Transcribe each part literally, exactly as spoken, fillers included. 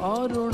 ଅରୁଣ।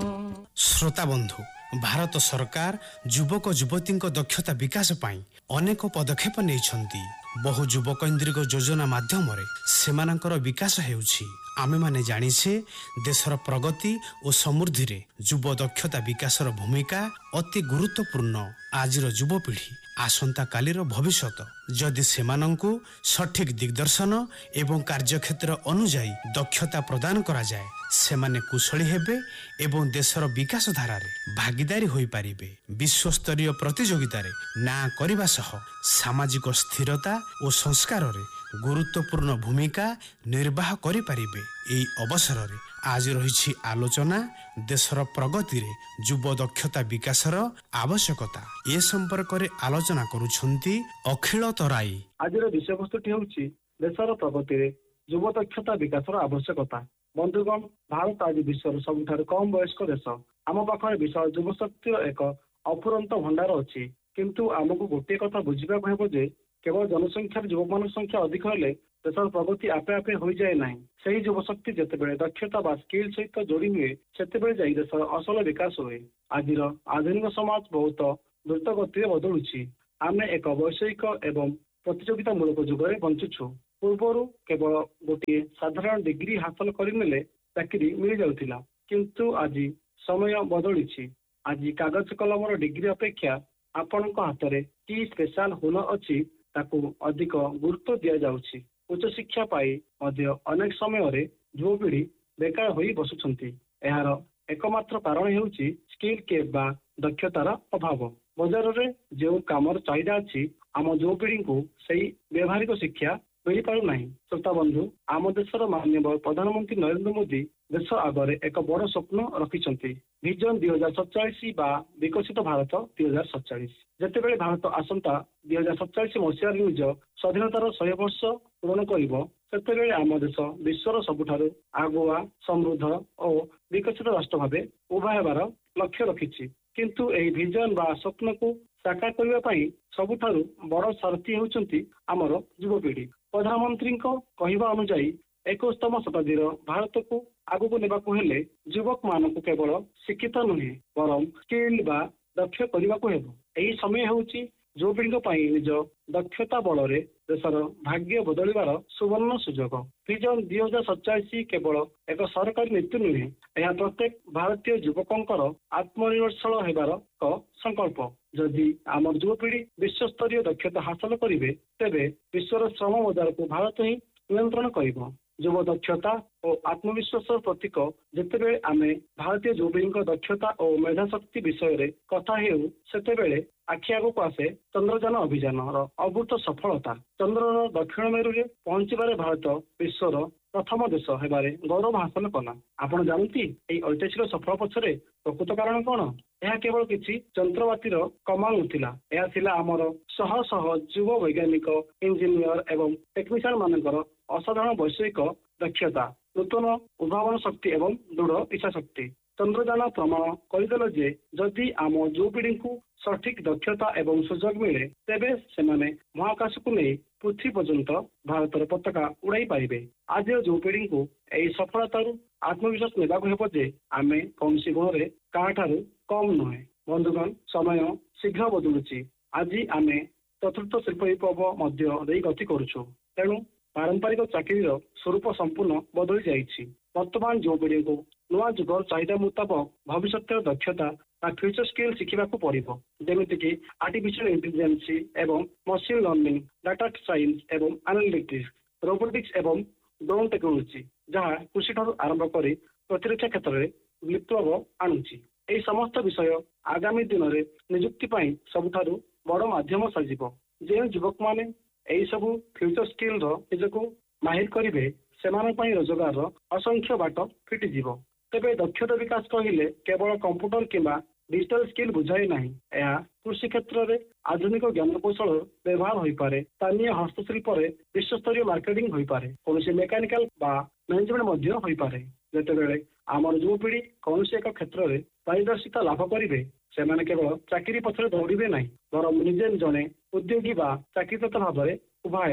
ଶ୍ରୋତା ବନ୍ଧୁ, ଭାରତ ସରକାର ଯୁବକ ଯୁବତୀଙ୍କ ଦକ୍ଷତା ବିକାଶ ପାଇଁ ଅନେକ ପଦକ୍ଷେପ ନେଇଛନ୍ତି। ବହୁ ଯୁବକୈନ୍ଦ୍ରିକ ଯୋଜନା ମାଧ୍ୟମରେ ସେମାନଙ୍କର ବିକାଶ ହେଉଛି। ଆମେମାନେ ଜାଣିଛେ ଦେଶର ପ୍ରଗତି ଓ ସମୃଦ୍ଧିରେ ଯୁବ ଦକ୍ଷତା ବିକାଶର ଭୂମିକା ଅତି ଗୁରୁତ୍ୱପୂର୍ଣ୍ଣ। ଆଜିର ଯୁବପିଢ଼ି ଆସନ୍ତାକାଲିର ଭବିଷ୍ୟତ। ଯଦି ସେମାନଙ୍କୁ ସଠିକ ଦିଗଦର୍ଶନ ଏବଂ କାର୍ଯ୍ୟକ୍ଷେତ୍ର ଅନୁଯାୟୀ ଦକ୍ଷତା ପ୍ରଦାନ କରାଯାଏ, ସେମାନେ କୁଶଳୀ ହେବେ ଏବଂ ଦେଶର ବିକାଶ ଧାରାରେ ଭାଗିଦାରୀ ହୋଇପାରିବେ। ବିଶ୍ୱସ୍ତରୀୟ ପ୍ରତିଯୋଗିତାରେ ନାଁ କରିବା ସହ ସାମାଜିକ ସ୍ଥିରତା ଓ ସଂସ୍କାରରେ ଗୁରୁତ୍ୱପୂର୍ଣ୍ଣ ଭୂମିକା ନିର୍ବାହ କରିପାରିବେ। ଏହି ଅବସରରେ ଆଜି ରହିଛି ଆଲୋଚନା ଦେଶର ପ୍ରଗତିରେ ଯୁବ ଦକ୍ଷତା ବିକାଶର ଆବଶ୍ୟକତା। ଏ ସମ୍ପର୍କରେ ଆଲୋଚନା କରୁଛନ୍ତି ଅଖିଳ ତରାଇ। ଆଜିର ବିଷୟବସ୍ତୁଟି ହେଉଛି ଦେଶର ପ୍ରଗତିରେ ଯୁବ ଦକ୍ଷତା ବିକାଶର ଆବଶ୍ୟକତା। ବନ୍ଧୁଗଣ, ଭାରତ ଆଜି ବିଶ୍ୱର ସବୁଠାରୁ କମ ବୟସ୍କ ଦେଶ। ଆମ ପାଖରେ ବିଶାଳ ଯୁବଶକ୍ତିର ଏକ ଅଫୁରନ୍ତ ଭଣ୍ଡାର ଅଛି। କିନ୍ତୁ ଆମକୁ ଗୋଟିଏ କଥା ବୁଝିବାକୁ ହେବ ଯେ କେବଳ ଜନସଂଖ୍ୟାରେ ଯୁବକମାନଙ୍କ ସଂଖ୍ୟା ଅଧିକ ହେଲେ ଦେଶର ପ୍ରଗତି ଆପେ ଆପେ ହୋଇଯାଏ ନାହିଁ। ସେହି ଯୁବଶକ୍ତି ଯେତେବେଳେ ଦକ୍ଷତା ବା ସ୍କିଲ୍ ସହିତ ଯୋଡ଼ି ହୁଏ, ସେତେବେଳେ ଯାଇ ଦେଶର ଅସଲ ବିକାଶ ହୁଏ। ଆଜିର ଆଧୁନିକ ସମାଜ ବହୁତ ଦ୍ରୁତ ଗତିରେ ବଦଳୁଛି। ଆମେ ଏକ ବୈଷୟିକ ଏବଂ ପ୍ରତିଯୋଗିତାମୂଳକ ଯୁଗରେ ବଞ୍ଚୁଛୁ। ପୂର୍ବରୁ କେବଳ ଗୋଟିଏ ସାଧାରଣ ଡିଗ୍ରୀ ହାସଲ କରିନେଲେ ଚାକିରି ମିଳିଯାଉଥିଲା, କିନ୍ତୁ ଆଜି ସମୟ ବଦଳିଛି। ଆଜି କାଗଜ କଲମର ଡିଗ୍ରୀ ଅପେକ୍ଷା ଆପଣଙ୍କ ହାତରେ କି ସ୍ପେଶାଲ ହୁନର ଅଛି ତାକୁ ଅଧିକ ଗୁରୁତ୍ୱ ଦିଆଯାଉଛି। ଉଚ୍ଚଶିକ୍ଷା ପାଇ ମଧ୍ୟ ଅନେକ ସମୟରେ ଯୁବପିଢ଼ି ବେକାର ହୋଇ ବସୁଛନ୍ତି। ଏହାର ଏକମାତ୍ର କାରଣ ହେଉଛି ସ୍କିଲ୍ କେପ୍ ବା ଦକ୍ଷତାର ଅଭାବ। ବଜାରରେ ଯେଉଁ କାମର ଚାହିଦା ଅଛି, ଆମ ଯୁବପିଢ଼ିଙ୍କୁ ସେହି ବ୍ୟବହାରିକ ଶିକ୍ଷା ମିଳିପାରୁନାହିଁ। ଶ୍ରୋତା ବନ୍ଧୁ, ଆମ ଦେଶର ମାନ୍ୟବର ପ୍ରଧାନମନ୍ତ୍ରୀ ନରେନ୍ଦ୍ର ମୋଦି ଦେଶ ଆଗରେ ଏକ ବଡ଼ ସ୍ୱପ୍ନ ରଖିଛନ୍ତି। ଭିଜନ ଦୁଇ ହଜାର ସତଚାଳିଶ ବା ବିକଶିତ ଭାରତ ଦୁଇ ହଜାର ସତଚାଳିଶ। ଯେତେବେଳେ ଭାରତ ଆସନ୍ତା ଦୁଇ ହଜାର ସତଚାଳିଶ ମସିହାରେ ନିଜ ସ୍ୱାଧୀନତାର ଶହେ ବର୍ଷ ପୂରଣ କରିବ, ସେତେବେଳେ ଆମ ଦେଶ ବିଶ୍ୱର ସବୁଠାରୁ ଆଗୁଆ, ସମୃଦ୍ଧ ଓ ବିକଶିତ ରାଷ୍ଟ୍ର ଭାବେ ଉଭା ହେବାର ଲକ୍ଷ୍ୟ ରଖିଛି। କିନ୍ତୁ ଏହି ଭିଜନ ବା ସ୍ୱପ୍ନକୁ ସାକାର କରିବା ପାଇଁ ସବୁଠାରୁ ବଡ଼ ସାରଥୀ ହେଉଛନ୍ତି ଆମର ଯୁବପିଢ଼ି। ପ୍ରଧାନମନ୍ତ୍ରୀଙ୍କ କହିବା ଅନୁଯାୟୀ ଏକୋଇଶତମ ଶତାବ୍ଦୀର ଭାରତକୁ ଆଗକୁ ନେବାକୁ ହେଲେ ଯୁବକମାନଙ୍କୁ କେବଳ ଶିକ୍ଷିତ ନୁହେଁ, ବରଂ ସ୍କିଲ୍ ବା ଦକ୍ଷ କରିବାକୁ ହେବ। ଏହି ସମୟ ହେଉଛି ଯୁବପିଢ଼ିଙ୍କ ପାଇଁ ନିଜ ଦକ୍ଷତା ବଳରେ ଦେଶର ଭାଗ୍ୟ ବଦଳିବାର ସୁବର୍ଣ୍ଣ ସୁଯୋଗ। ଭିଜନ ଦୁଇ ହଜାର ସତଚାଳିଶ କେବଳ ଏକ ସରକାରୀ ନୀତି ନୁହେଁ, ଏହା ପ୍ରତ୍ୟେକ ଭାରତୀୟ ଯୁବକଙ୍କର ଆତ୍ମନିର୍ଭରଶୀଳ ହେବାର ଏକ ସଂକଳ୍ପ। ଯଦି ଆମର ଯୁବପିଢ଼ି ବିଶ୍ୱସ୍ତରୀୟ ଦକ୍ଷତା ହାସଲ କରିବେ, ତେବେ ବିଶ୍ୱର ଶ୍ରମ ବଜାରକୁ ଭାରତ ହିଁ ନିୟନ୍ତ୍ରଣ କରିବ। ଯୁବ ଦକ୍ଷତା ଓ ଆତ୍ମବିଶ୍ୱାସର ପ୍ରତୀକ। ଯେତେବେଳେ ଆମେ ଭାରତୀୟ ଯୁବପିଢ଼ିଙ୍କ ଦକ୍ଷତା ଓ ମେଧାଶକ୍ତି ବିଷୟରେ କଥା ହେଉ, ସେତେବେଳେ ଆଖି ଆଗକୁ ଆସେ ଚନ୍ଦ୍ରଯାନ ଅଭିଯାନର ଅଭୂତ ସଫଳତା। ଚନ୍ଦ୍ରର ଦକ୍ଷିଣ ମେରୁରେ ପହଞ୍ଚିବାରେ ଭାରତ ବିଶ୍ୱର ପ୍ରଥମ ଦେଶ ହେବାରେ ଗୌରବ ହାସଲ କଲା। ଆପଣ ଜାଣନ୍ତି ଏହି ଐତିହାସିକ ସଫଳ ପଛରେ ପ୍ରକୃତ କାରଣ କ'ଣ? ଏହା କେବଳ କିଛି ଯନ୍ତ୍ରପାତିର କମାଲ ନଥିଲା, ଏହା ଥିଲା ଆମର ଶହ ଶହ ଯୁବ ବୈଜ୍ଞାନିକ, ଇଞ୍ଜିନିୟର ଏବଂ ଟେକ୍ନିସିଆନ ମାନଙ୍କର ଅସାଧାରଣ ବୈଷୟିକ ଦକ୍ଷତା, ନୂତନ ଉଦ୍ଭାବନ ଶକ୍ତି ଏବଂ ଦୃଢ଼ ଇଚ୍ଛାଶକ୍ତି। ଚନ୍ଦ୍ରଯାନ ପ୍ରମାଣ କରିଦେଲା ଯେ ଯଦି ଆମ ଯୁବପିଢ଼ିଙ୍କୁ ସଠିକ ଦକ୍ଷତା ଏବଂ ସୁଯୋଗ ମିଳେ, ତେବେ ସେମାନେ ମହାକାଶକୁ ନେଇ ପୃଥିବୀ ପର୍ଯ୍ୟନ୍ତ ଭାରତର ପତାକା ଉଡ଼ାଇ ପାରିବେ। ଆଜିର ଯୁବପିଢ଼ିଙ୍କୁ ଏହି ସଫଳତାରୁ ଆତ୍ମବିଶ୍ୱାସ ନେବାକୁ ହେବ ଯେ ଆମେ କୌଣସି ଗୁଣରେ କାହାଠାରୁ କମ୍ ନୁହେଁ। ବନ୍ଧୁଗଣ, ସମୟ ଶୀଘ୍ର ବଦଳୁଛି। ଆଜି ଆମେ ଚତୁର୍ଥ ଶିଳ୍ପ ବିପ୍ଳବ ମଧ୍ୟ ଦେଇ ଗତି କରୁଛୁ। ତେଣୁ ପାରମ୍ପରିକ ଚାକିରିର ସ୍ୱରୂପ ସମ୍ପୂର୍ଣ୍ଣ ବଦଳି ଯାଇଛି। ବର୍ତ୍ତମାନ ଯୁବପିଢ଼ିଙ୍କୁ ନୂଆ ଯୁଗର ଚାହିଦା ମୁତାବକ ଭବିଷ୍ୟତର ଦକ୍ଷତା ବା ଫ୍ୟୁଚର ସ୍କିଲ୍ ଶିଖିବାକୁ ପଡ଼ିବ, ଯେମିତିକି ଆର୍ଟିଫିସିଆଲ ଇଣ୍ଟେଲିଜେନ୍ସ ଏବଂ ମସିନ୍ ଲର୍ଣ୍ଣିଂ, ଡାଟା ସାଇନ୍ସ ଏବଂ ଆନାଲିଟିକ୍ସ, ରୋବୋଟିକ୍ସ ଏବଂ ଡ୍ରୋନ୍ ଟେକ୍ନୋଲୋଜି, ଯାହା କୃଷିଠାରୁ ଆରମ୍ଭ କରି ପ୍ରତିରକ୍ଷା କ୍ଷେତ୍ରରେ ବିପ୍ଳବ ଆଣୁଛି। ଏହି ସମସ୍ତ ବିଷୟ ଆଗାମୀ ଦିନରେ ନିଯୁକ୍ତି ପାଇଁ ସବୁଠାରୁ ବଡ଼ ମାଧ୍ୟମ ସାଜିବ। ଯେଉଁ ଯୁବକମାନେ ଏହି ସବୁ ଫ୍ୟୁଚର ସ୍କିଲ୍ର ନିଜକୁ ମାହିର କରିବେ, ସେମାନଙ୍କ ପାଇଁ ରୋଜଗାରର ଅସଂଖ୍ୟ ବାଟ ଫିଟିଯିବ। ତେବେ ଦକ୍ଷତା ବିକାଶ କହିଲେ କେବଳ କମ୍ପ୍ୟୁଟର କିମ୍ବା ଡିଜିଟାଲ ସ୍କିଲ୍ ବୁଝାଏ ନାହିଁ। ଏହା କୃଷି କ୍ଷେତ୍ରରେ ଆଧୁନିକ ଜ୍ଞାନକୌଶଳ ବ୍ୟବହାର ହୋଇପାରେ, ସ୍ଥାନୀୟ ହସ୍ତଶିଳ୍ପରେ ବିଶ୍ୱସ୍ତରୀୟ ମାର୍କେଟିଂ ହୋଇପାରେ, କୌଣସି ମେକାନିକାଲ ବା ମ୍ୟାନେଜମେଣ୍ଟ ମଧ୍ୟ ହୋଇପାରେ। ଯେତେବେଳେ ଆମର ଯୁବପିଢ଼ି କୌଣସି ଏକ କ୍ଷେତ୍ରରେ ପାରଦର୍ଶିତା ଲାଭ କରିବେ, ସେମାନେ କେବଳ ଚାକିରି ପଛରେ ଦୌଡ଼ିବେ ନାହିଁ, ବରଂ ନିଜେ ଜଣେ ଉଦ୍ୟୋଗୀ ବା ଚାକିରିଦାତା ଭାବରେ ଉଭା ହେବେ।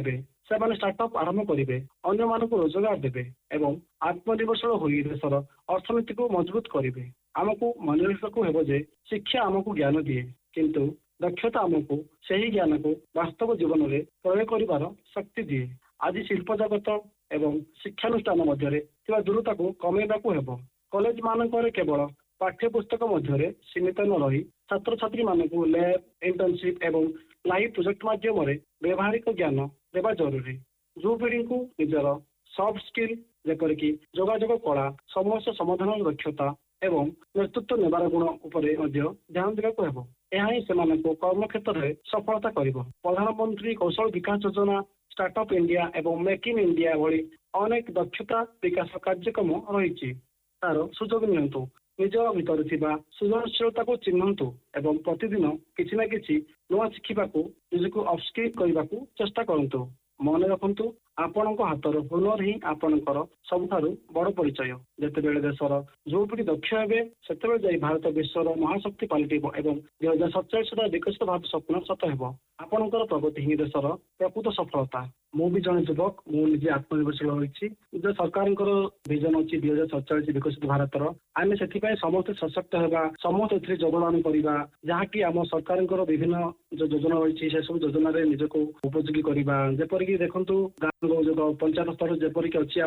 ସେମାନେ ଷ୍ଟାର୍ଟଅପ୍ ଆରମ୍ଭ କରିବେ, ଅନ୍ୟମାନଙ୍କୁ ରୋଜଗାର ଦେବେ ଏବଂ ଆତ୍ମନିର୍ଭରଶୀଳ ହୋଇ ଦେଶର ଅର୍ଥନୀତିକୁ ମଜବୁତ କରିବେ। ଆମକୁ ମନେ ରଖିବାକୁ ହେବ ଯେ ଶିକ୍ଷା ଆମକୁ ଜ୍ଞାନ ଦିଏ, କିନ୍ତୁ ଦକ୍ଷତା ଆମକୁ ସେହି ଜ୍ଞାନକୁ ବାସ୍ତବ ଜୀବନରେ ପ୍ରୟୋଗ କରିବାର ଶକ୍ତି ଦିଏ। ଆଜି ଶିଳ୍ପ ଜଗତ ଏବଂ ଶିକ୍ଷାନୁଷ୍ଠାନ ମଧ୍ୟରେ ଥିବା ଦୂରତାକୁ କମାଇବାକୁ ହେବ। କଲେଜ ମାନଙ୍କରେ କେବଳ ପାଠ୍ୟପୁସ୍ତକ ମଧ୍ୟରେ ସୀମିତ ନ ରହି ଛାତ୍ରଛାତ୍ରୀ ମାନଙ୍କୁ ଲ୍ୟାବ୍, ଇଣ୍ଟର୍ନସିପ୍ ଏବଂ ଲାଇଭ୍ ପ୍ରୋଜେକ୍ଟ ମାଧ୍ୟମରେ ବ୍ୟବହାରିକ ଜ୍ଞାନ ଦେବା ଜରୁରୀ। ଯୁବପିଢ଼ିଙ୍କୁ ନିଜର ସଫ୍ଟ ସ୍କିଲ୍ ଯେପରିକି ଯୋଗାଯୋଗ କଳା, ସମସ୍ୟା ସମାଧାନର ଦକ୍ଷତା ଏବଂ ନେତୃତ୍ୱ ନେବାର ଗୁଣ ଉପରେ ମଧ୍ୟ ଧ୍ୟାନ ଦେବାକୁ ହେବ। ଏହା ହିଁ ସେମାନଙ୍କୁ କର୍ମକ୍ଷେତ୍ରରେ ସଫଳତା କରିବ। ପ୍ରଧାନମନ୍ତ୍ରୀ କୌଶଳ ବିକାଶ ଯୋଜନା, ଷ୍ଟାର୍ଟଅପ୍ ଇଣ୍ଡିଆ ଏବଂ ମେକ୍ ଇନ୍ ଇଣ୍ଡିଆ ଭଳି ଅନେକ ଦକ୍ଷତା ବିକାଶ କାର୍ଯ୍ୟକ୍ରମ ରହିଛି। ତାର ସୁଯୋଗ ନିଅନ୍ତୁ, ନିଜ ଭିତରେ ଥିବା ସୃଜନଶୀଳତାକୁ ଚିହ୍ନନ୍ତୁ ଏବଂ ପ୍ରତିଦିନ କିଛି ନା କିଛି ନୂଆ ଶିଖିବାକୁ, ନିଜକୁ ଅପସ୍କିଲ୍ କରିବାକୁ ଚେଷ୍ଟା କରନ୍ତୁ। ମନେ ରଖନ୍ତୁ, ଆପଣଙ୍କ ହାତର ହୁନର ହିଁ ଆପଣଙ୍କର ସବୁଠାରୁ ବଡ଼ ପରିଚୟ। ଯେତେବେଳେ ଦେଶର ଯୁବପିଢ଼ି ଦକ୍ଷ ହେବେ, ସେତେବେଳେ ଯାଇ ଭାରତ ବିଶ୍ୱର ମହାଶକ୍ତି ପାଲଟିବ ଏବଂ ଦୁଇ ହଜାର ସତଚାଳିଶ ସୁଦ୍ଧା ବିକଶିତ ଭାରତ ସ୍ୱପ୍ନ ସତ ହେବ। ଆପଣଙ୍କର ପ୍ରଗତି ହିଁ ଦେଶର ପ୍ରକୃତ ସଫଳତା। ମୁଁ ବି ଜଣେ ଯୁବକ, ମୁଁ ନିଜେ ଆତ୍ମନିର୍ଭରଶୀଳ ହୋଇଛି। ନିଜ ସରକାରଙ୍କର ଭିଜନ ଅଛି ଦୁଇ ହଜାର ସତଚାଳିଶ ବିକଶିତ ଭାରତର। ଆମେ ସେଥିପାଇଁ ସମସ୍ତେ ସଶକ୍ତ ହେବା, ସମସ୍ତେ ଏଥିରେ ଯୋଗଦାନ କରିବା, ଯାହାକି ଆମ ସରକାରଙ୍କର ବିଭିନ୍ନ ଯୋଉ ଯୋଜନା ରହିଛି ସେସବୁ ଯୋଜନାରେ ନିଜକୁ ଉପଯୋଗୀ କରିବା। ଯେପରିକି ଦେଖନ୍ତୁ, ଗାଁ ପଞ୍ଚାୟତ ସ୍ତର ଯେପରିକି ଅଛି